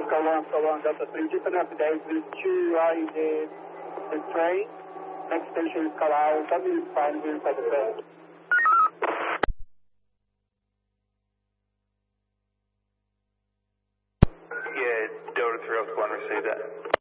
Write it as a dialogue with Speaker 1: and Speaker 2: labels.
Speaker 1: Go on, Delta 3. Just an update. There's two the train. Next station is Calao. W is fine. We're inside the train.
Speaker 2: Yeah, Delta 3 Oscar 1, receive that.